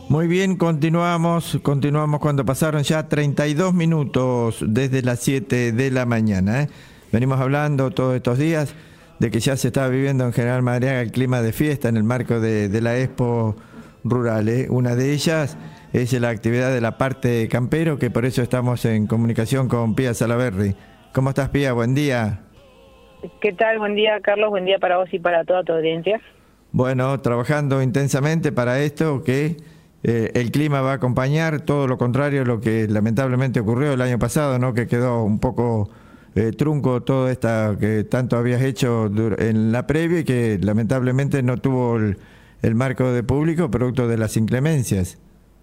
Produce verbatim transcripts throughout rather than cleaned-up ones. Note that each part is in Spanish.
Muy bien, continuamos, continuamos cuando pasaron ya treinta y dos minutos desde las siete de la mañana. ¿eh? Venimos hablando todos estos días de que ya se está viviendo en General Madariaga el clima de fiesta en el marco de, de la Expo Rural. ¿eh? Una de ellas es la actividad de la parte campero, que por eso estamos en comunicación con Pía Salaverry. ¿Cómo estás, Pía? Buen día. ¿Qué tal? Buen día, Carlos. Buen día para vos y para toda tu audiencia. Bueno, trabajando intensamente para esto, que eh, el clima va a acompañar, todo lo contrario a lo que lamentablemente ocurrió el año pasado, ¿no? Que quedó un poco eh, trunco todo esto que tanto habías hecho en la previa y que lamentablemente no tuvo el, el marco de público producto de las inclemencias.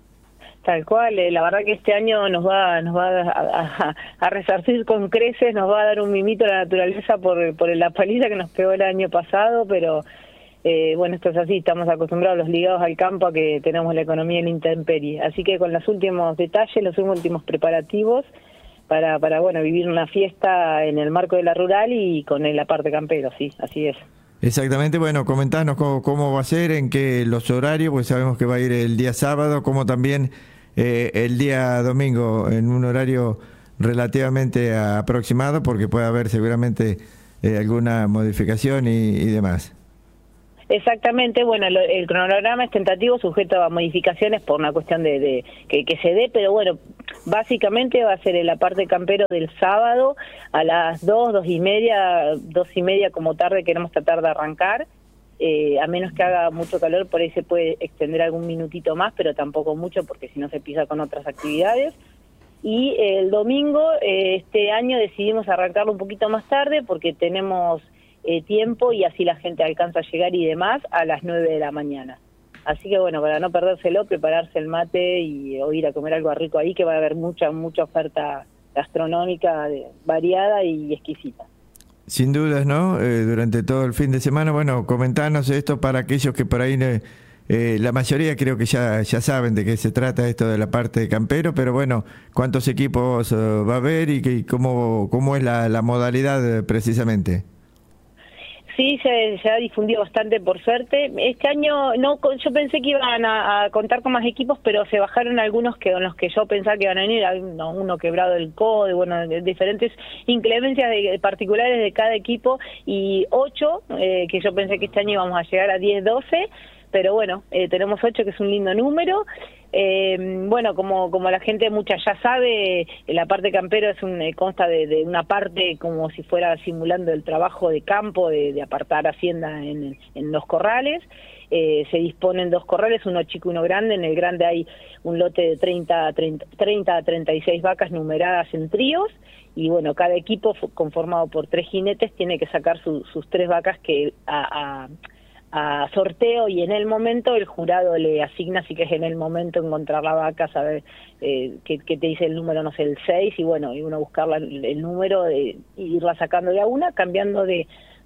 Tal cual, eh, la verdad que este año nos va nos va a, a, a resarcir con creces, nos va a dar un mimito a la naturaleza por, por la paliza que nos pegó el año pasado, pero eh, bueno, esto es así, estamos acostumbrados los ligados al campo a que tenemos la economía en la intemperie, así que con los últimos detalles, los últimos preparativos para, para bueno, vivir una fiesta en el marco de la rural y con la parte campero, sí, así es. Exactamente, bueno, comentanos cómo, cómo va a ser, en qué los horarios, pues sabemos que va a ir el día sábado, como también eh, el día domingo, en un horario relativamente aproximado, porque puede haber seguramente eh, alguna modificación y, y demás. Exactamente, bueno, lo, el cronograma es tentativo, sujeto a modificaciones por una cuestión de, de que, que se dé, pero bueno, básicamente va a ser en la parte campero del sábado a las dos, dos y media, dos y media como tarde queremos tratar de arrancar, eh, a menos que haga mucho calor, por ahí se puede extender algún minutito más, pero tampoco mucho porque si no se pisa con otras actividades. Y el domingo, eh, este año decidimos arrancarlo un poquito más tarde porque tenemos Eh, tiempo y así la gente alcanza a llegar y demás a las nueve de la mañana. Así que bueno, para no perdérselo, prepararse el mate y o ir a comer algo rico ahí, que va a haber mucha mucha oferta gastronómica de, variada y exquisita. Sin dudas, ¿no? Eh, durante todo el fin de semana, bueno, comentanos esto para aquellos que por ahí, eh, la mayoría creo que ya, ya saben de qué se trata esto de la parte de campero, pero bueno, ¿cuántos equipos uh, va a haber y, y cómo, cómo es la, la modalidad eh, precisamente? Sí, se, se ha difundido bastante, por suerte. Este año no, yo pensé que iban a, a contar con más equipos, pero se bajaron algunos que con los que yo pensaba que iban a venir, uno, uno quebrado el codo, bueno, de, diferentes inclemencias de, de particulares de cada equipo, y ocho, eh, que yo pensé que este año íbamos a llegar a diez, doce, pero bueno, eh, tenemos ocho, que es un lindo número. Eh, bueno, como como la gente mucha ya sabe, la parte campero es un, consta de, de una parte como si fuera simulando el trabajo de campo, de, de apartar hacienda en, en los corrales. Eh, se disponen dos corrales, uno chico y uno grande. En el grande hay un lote de treinta a treinta y seis vacas numeradas en tríos, y bueno, cada equipo conformado por tres jinetes tiene que sacar su, sus tres vacas que a, a a sorteo, y en el momento el jurado le asigna, así que es en el momento encontrar la vaca, saber eh, que, que te dice el número, no sé, el seis, y bueno, y uno buscar el, el número, de, y irla sacando de a una, cambiando de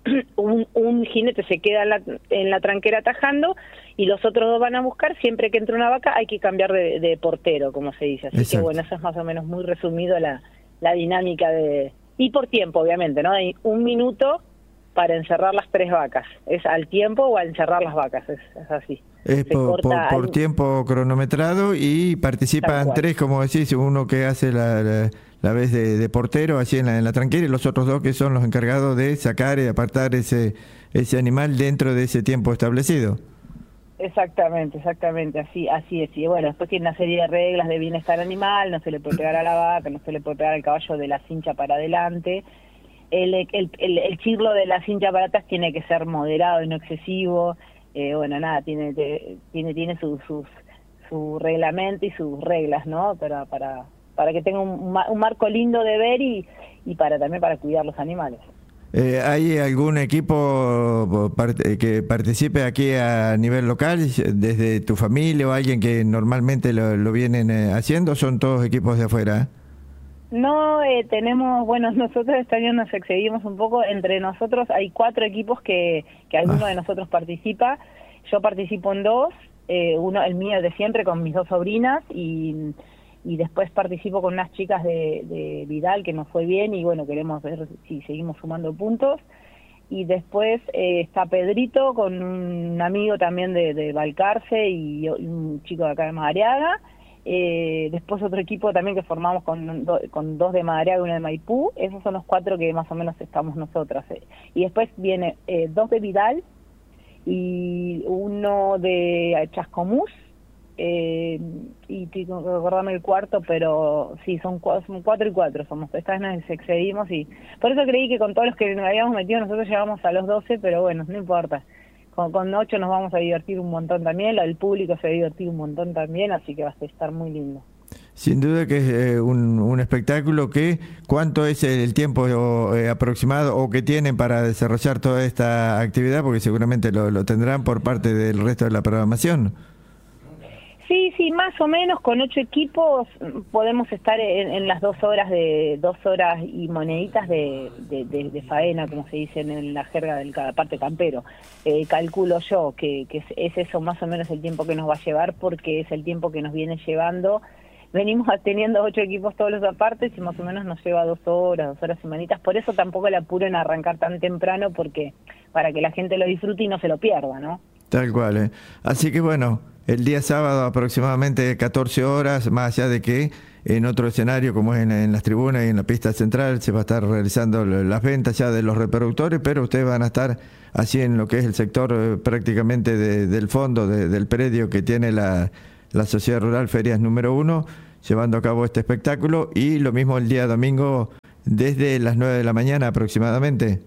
un, un jinete se queda en la, en la tranquera atajando, y los otros dos van a buscar. Siempre que entra una vaca hay que cambiar de, de portero, como se dice, así Exacto. que bueno, eso es más o menos muy resumido la, la dinámica de, y por tiempo obviamente, ¿no? Hay un minuto para encerrar las tres vacas, es al tiempo o a encerrar las vacas, es, es así. Es por, por, por al... tiempo cronometrado, y participan tres, como decís, uno que hace la, la, la vez de, de portero, así en la, en la tranquera, y los otros dos que son los encargados de sacar y apartar ese, ese animal dentro de ese tiempo establecido. Exactamente, exactamente, así así es. Y bueno, después tiene una serie de reglas de bienestar animal, no se le puede pegar a la vaca, no se le puede pegar al caballo de la cincha para adelante. El, el, el, el chirlo de la cincha para atrás tiene que ser moderado y no excesivo. Eh, bueno, nada, tiene tiene tiene su, sus, su reglamento y sus reglas, ¿no? Para para para que tenga un, un marco lindo de ver y, y para también para cuidar los animales. Eh, ¿Hay algún equipo que participe aquí a nivel local, desde tu familia o alguien que normalmente lo, lo vienen haciendo? ¿O son todos equipos de afuera? No, eh, tenemos, bueno, nosotros este año nos excedimos un poco. Entre nosotros hay cuatro equipos que, que alguno ah. de nosotros participa. Yo participo en dos, eh, uno el mío de siempre con mis dos sobrinas, y, y después participo con unas chicas de, de Vidal que nos fue bien, y bueno, queremos ver si seguimos sumando puntos. y después eh, está Pedrito con un amigo también de, de Balcarce y, y un chico de acá de Madariaga. Eh, después otro equipo también que formamos con, do, con dos de Madariaga y uno de Maipú. Esos son los cuatro que más o menos estamos nosotras. Eh. Y después viene eh, dos de Vidal y uno de Chascomús. Eh, y tengo que acordarme el cuarto, pero sí, son, son cuatro y cuatro somos. Esta vez nos excedimos y por eso creí que con todos los que nos habíamos metido nosotros llegamos a los doce, pero bueno, no importa. Con, con ocho nos vamos a divertir un montón también, el público se va a divertir un montón también, así que va a estar muy lindo. Sin duda que es eh, un, un espectáculo que, ¿cuánto es el tiempo eh, aproximado o que tienen para desarrollar toda esta actividad? Porque seguramente lo, lo tendrán por parte del resto de la programación. Sí, sí, más o menos con ocho equipos podemos estar en, en las dos horas de dos horas y moneditas de, de, de, de faena, como se dice en la jerga del cada parte campero. Eh, calculo yo que, que es, es eso más o menos el tiempo que nos va a llevar, porque es el tiempo que nos viene llevando. Venimos teniendo ocho equipos todos los apartes y más o menos nos lleva dos horas, dos horas y manitas. Por eso tampoco el apuro en arrancar tan temprano, porque para que la gente lo disfrute y no se lo pierda, ¿no? Tal cual, ¿eh? Así que bueno, el día sábado aproximadamente catorce horas, más allá de que en otro escenario como es en, en las tribunas y en la pista central se va a estar realizando las ventas ya de los reproductores, pero ustedes van a estar así en lo que es el sector eh, prácticamente de, del fondo de, del predio que tiene la, la Sociedad Rural Ferias número uno, llevando a cabo este espectáculo, y lo mismo el día domingo desde las nueve de la mañana aproximadamente.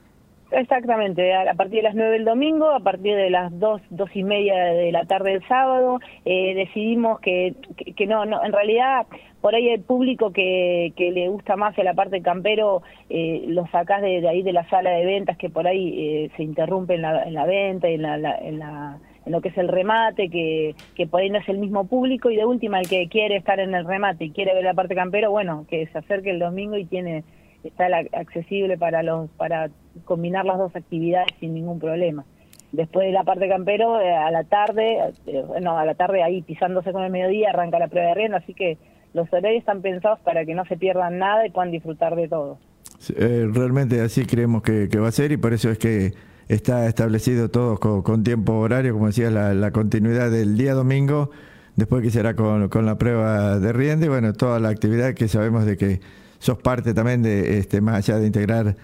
Exactamente, a partir de las nueve del domingo, a partir de las dos, dos y media de la tarde del sábado, eh, decidimos que, que, que no, no, en realidad por ahí el público que, que le gusta más en la parte campero, eh, lo sacás de, de ahí de la sala de ventas, que por ahí eh, se interrumpe en la, en la venta y en, la, la, en, la, en lo que es el remate, que, que por ahí no es el mismo público, y de última el que quiere estar en el remate y quiere ver la parte campero, bueno, que se acerque el domingo y tiene... está accesible para los para combinar las dos actividades sin ningún problema. Después de la parte campero, eh, a la tarde, eh, no, a la tarde ahí pisándose con el mediodía, arranca la prueba de rienda, así que los horarios están pensados para que no se pierdan nada y puedan disfrutar de todo. Eh, realmente así creemos que, que va a ser, y por eso es que está establecido todo con, con tiempo horario, como decía, la, la continuidad del día domingo, después que será con, con la prueba de rienda y bueno, toda la actividad que sabemos de que sos parte también de, este, más allá de integrar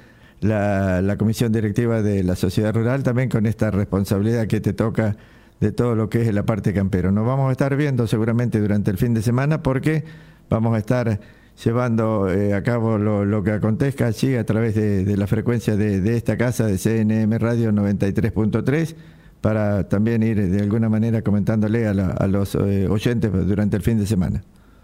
la, la comisión directiva de la Sociedad Rural, también con esta responsabilidad que te toca de todo lo que es la parte campero. Nos vamos a estar viendo seguramente durante el fin de semana, porque vamos a estar llevando eh, a cabo lo, lo que acontezca allí a través de, de la frecuencia de, de esta casa de C N M Radio noventa y tres punto tres, para también ir de alguna manera comentándole a, la, a los eh, oyentes durante el fin de semana.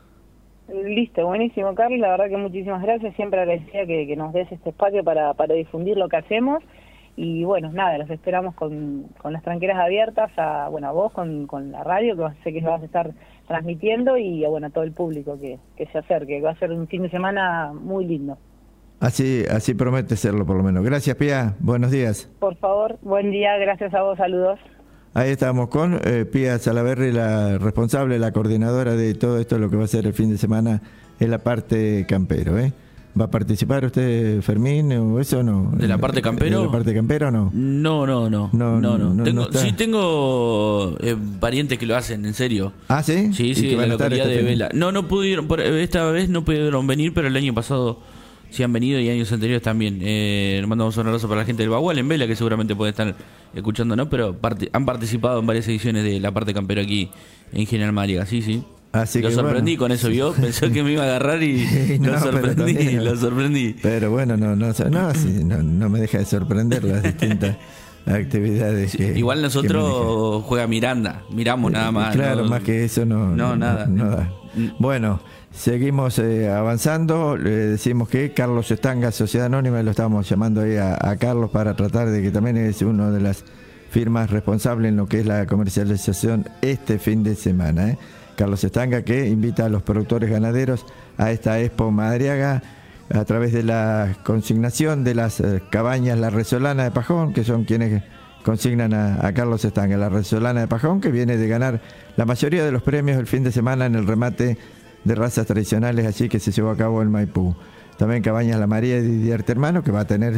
Listo, buenísimo, Carlos, la verdad que muchísimas gracias, siempre agradecida que, que nos des este espacio para, para difundir lo que hacemos, y bueno, nada, los esperamos con, con las tranqueras abiertas, a bueno a vos con, con la radio, que sé que vas a estar transmitiendo, y a, bueno, a todo el público que, que se acerque, que va a ser un fin de semana muy lindo. Así, así promete serlo por lo menos. Gracias, Pía, buenos días. Por favor, buen día, gracias a vos, saludos. Ahí estamos con eh, Pía Salaverry, la responsable, la coordinadora de todo esto, lo que va a ser el fin de semana en la parte campero, ¿eh? ¿Va a participar usted, Fermín, o eso o no? ¿De la parte campero? ¿De la parte campero o no? No, no, no. No, no, no. no, tengo, no sí, tengo eh, parientes que lo hacen, en serio. ¿Ah, sí? Sí, sí, en la localidad de Vela. No, no pudieron, por, esta vez no pudieron venir, pero el año pasado sí han venido, y años anteriores también. Eh, mandamos un abrazo para la gente del Bagual en Vela, que seguramente puede estar escuchando, ¿no? Pero part han participado en varias ediciones de la parte campero aquí en General Madariaga, sí, sí. Así lo que sorprendí bueno. con eso, ¿vio? Pensó que me iba a agarrar y no, lo sorprendí, también, lo sorprendí. Pero bueno, no, no, no, sí, no, no me deja de sorprender las distintas actividades. Sí, que, igual nosotros que juega Miranda, miramos nada más. Claro, no, más que eso no, no, no nada. No, no da. Bueno, seguimos eh, avanzando. Le decimos que Carlos Estanga, Sociedad Anónima, lo estamos llamando ahí a, a Carlos para tratar de que también es una de las firmas responsables en lo que es la comercialización este fin de semana, ¿eh? Carlos Estanga, que invita a los productores ganaderos a esta Expo Madariaga a través de la consignación de las eh, cabañas La Resolana de Pajón, que son quienes consignan a, a Carlos Estanga. La Resolana de Pajón, que viene de ganar la mayoría de los premios el fin de semana en el remate de razas tradicionales allí que se llevó a cabo en Maipú. También Cabañas La María de Didier Hermano, que va a tener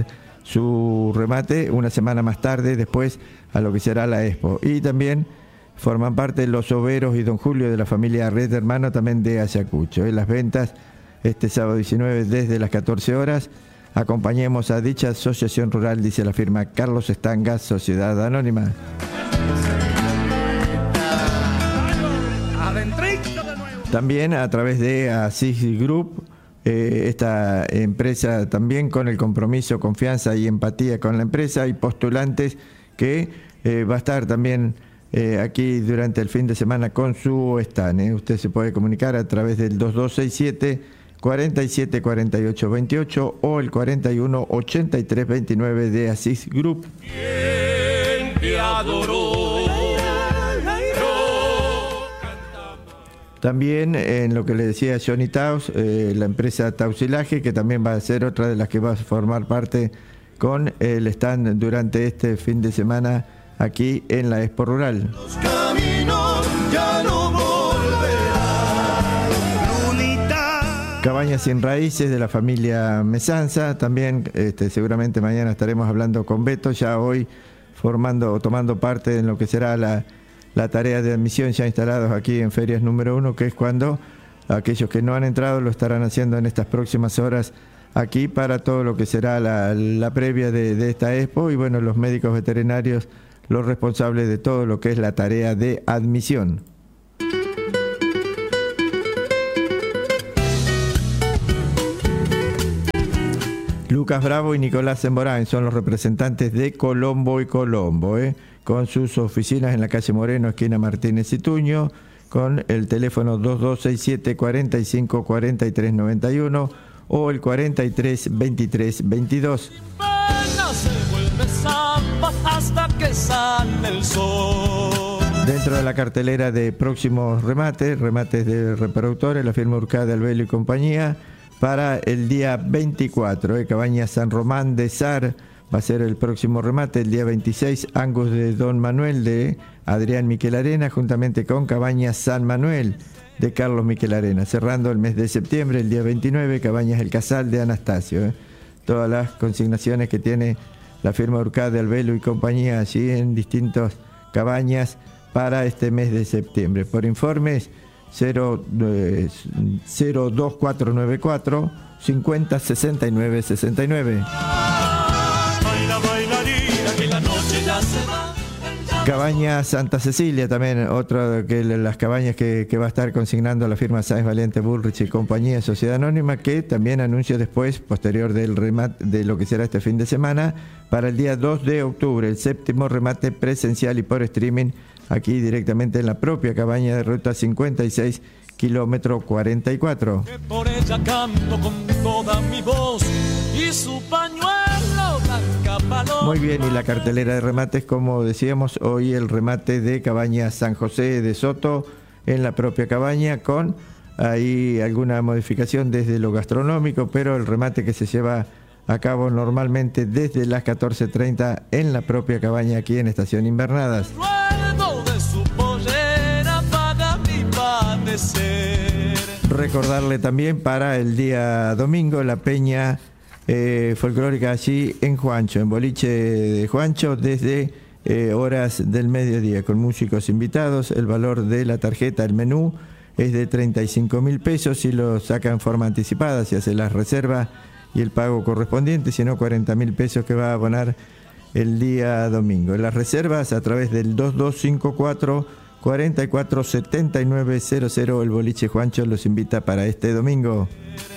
su remate una semana más tarde, después a lo que será la Expo. Y también forman parte los Overos y Don Julio de la familia Red Hermano, también de Ayacucho. En las ventas este sábado diecinueve desde las catorce horas. Acompañemos a dicha asociación rural, dice la firma Carlos Estanga, Sociedad Anónima. También a través de Asís Group, eh, esta empresa también con el compromiso, confianza y empatía con la empresa, y postulantes que eh, va a estar también eh, aquí durante el fin de semana con su stand. Eh. Usted se puede comunicar a través del dos dos seis siete, cuatro siete cuatro ocho dos ocho o el cuarenta y uno ochenta y tres veintinueve de Asís Group. ¿Quién te adoró? También en lo que le decía Johnny Taus, eh, la empresa Tausilaje, que también va a ser otra de las que va a formar parte con el stand durante este fin de semana aquí en la Expo Rural. Los caminos ya no volverán. Lunita. Cabañas sin raíces de la familia Mesanza, también este, seguramente mañana estaremos hablando con Beto, ya hoy formando o tomando parte en lo que será la la tarea de admisión ya instalados aquí en Ferias número uno, que es cuando aquellos que no han entrado lo estarán haciendo en estas próximas horas aquí para todo lo que será la, la previa de, de esta Expo, y bueno, los médicos veterinarios, los responsables de todo lo que es la tarea de admisión. Lucas Bravo y Nicolás Zemborán son los representantes de Colombo y Colombo, ¿eh? con sus oficinas en la calle Moreno, esquina Martínez y Tuño, con el teléfono dos dos seis siete, cuatro cinco, cuatro tres nueve uno o el cuarenta y tres veintitrés veintidós. Hasta que sale el sol. Dentro de la cartelera de próximos remates, remates de reproductores, la firma Urcade, Albelo y compañía, para el día veinticuatro, eh, Cabaña San Román de Sar, va a ser el próximo remate. El día veintiséis, Angus de Don Manuel de Adrián Miquel Arena, juntamente con Cabañas San Manuel de Carlos Miquel Arena. Cerrando el mes de septiembre, el día veintinueve, Cabañas El Casal de Anastasio. Eh. Todas las consignaciones que tiene la firma Urcade, Albelo y compañía allí en distintas cabañas para este mes de septiembre. Por informes, cero dos cuatro nueve cuatro, cincuenta, sesenta y nueve, sesenta y nueve. Cabaña Santa Cecilia, también otra de las cabañas que, que va a estar consignando la firma Sáenz Valiente Bullrich y compañía, Sociedad Anónima, que también anuncia después, posterior del remate de lo que será este fin de semana, para el día dos de octubre, el séptimo remate presencial y por streaming, aquí directamente en la propia cabaña de ruta cincuenta y seis, kilómetro cuarenta y cuatro. Que por ella canto con toda mi voz y su pañuelo blanca paloma. Muy bien, y la cartelera de remates, como decíamos, hoy el remate de Cabaña San José de Soto en la propia cabaña, con ahí alguna modificación desde lo gastronómico, pero el remate que se lleva a cabo normalmente desde las catorce treinta en la propia cabaña aquí en Estación Invernadas. De su pollera paga mi padecer. Recordarle también para el día domingo la peña eh, folclórica allí en Juancho, en Boliche de Juancho, desde eh, horas del mediodía, con músicos invitados. El valor de la tarjeta, el menú, es de treinta y cinco mil pesos si lo saca en forma anticipada, si hace la reserva y el pago correspondiente, sino cuarenta mil pesos que va a abonar el día domingo. Las reservas a través del dos dos cinco cuatro, cuatro cuatro, siete nueve cero cero. El Boliche Juancho los invita para este domingo.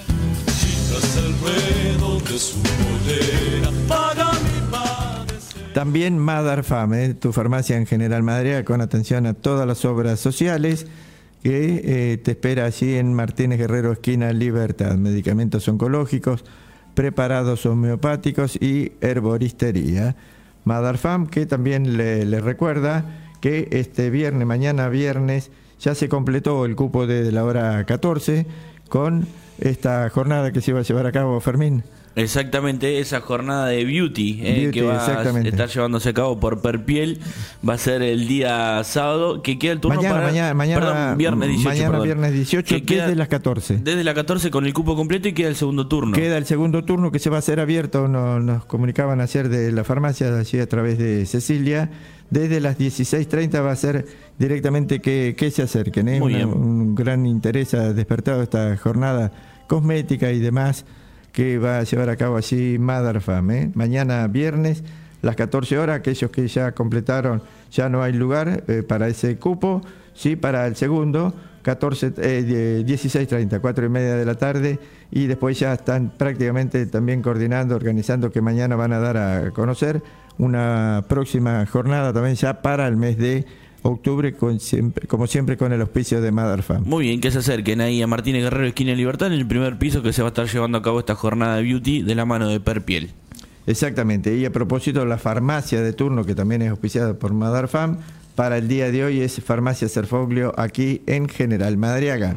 También Madar Fam, ¿eh? tu farmacia en General Madariaga, con atención a todas las obras sociales, que eh, te espera allí en Martínez Guerrero, esquina Libertad. Medicamentos oncológicos, preparados homeopáticos y herboristería. Madar Fam, que también le, le recuerda que este viernes, mañana viernes, ya se completó el cupo de la hora catorce con esta jornada que se iba a llevar a cabo, Fermín. Exactamente, esa jornada de beauty, eh, Beauty, que va a exactamente. estar llevándose a cabo por Perpiel, va a ser el día sábado, que queda el turno Mañana, para... mañana, mañana, perdón, viernes dieciocho, mañana perdón. viernes dieciocho, Que queda desde las catorce. Desde las catorce con el cupo completo y queda el segundo turno. Queda el segundo turno que se va a hacer abierto, nos, nos comunicaban ayer de la farmacia, allí a través de Cecilia. Desde las dieciséis treinta va a ser directamente que, que se acerquen. ¿eh? Muy Una- bien. un gran interés ha despertado esta jornada cosmética y demás que va a llevar a cabo allí Mother Fam. ¿eh? Mañana viernes, las catorce horas, aquellos que ya completaron, ya no hay lugar eh, para ese cupo, sí, para el segundo, catorce, eh, dieciséis treinta, cuatro y media de la tarde, y después ya están prácticamente también coordinando, organizando que mañana van a dar a conocer una próxima jornada también ya para el mes de octubre, con siempre, como siempre con el auspicio de Mother Fam. Muy bien, que se acerquen ahí a Martínez Guerrero, esquina de Libertad, en el primer piso, que se va a estar llevando a cabo esta jornada de beauty de la mano de Perpiel. Exactamente, y a propósito, la farmacia de turno, que también es auspiciada por Mother Fam, para el día de hoy es Farmacia Serfoglio, aquí en General Madariaga.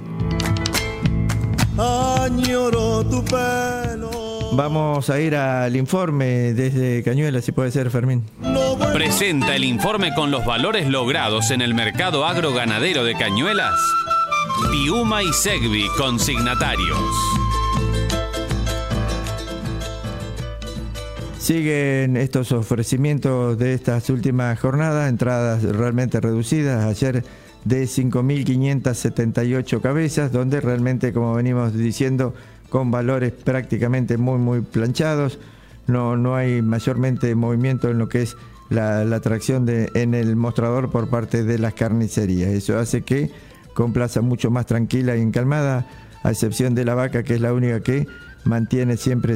Añoro tu pelo. Vamos a ir al informe desde Cañuelas, si puede ser, Fermín. No vuelvo Presenta el informe con los valores logrados en el mercado agroganadero de Cañuelas. Piuma y Segvi, consignatarios. Siguen estos ofrecimientos de estas últimas jornadas, entradas realmente reducidas, ayer de cinco mil quinientas setenta y ocho cabezas, donde realmente, como venimos diciendo, con valores prácticamente muy muy planchados, no, no hay mayormente movimiento en lo que es la, la atracción de, en el mostrador por parte de las carnicerías. Eso hace que con plaza mucho más tranquila y encalmada, a excepción de la vaca, que es la única que mantiene siempre